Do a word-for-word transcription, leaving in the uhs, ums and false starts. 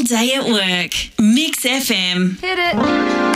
day at work. Mix F M. Hit it.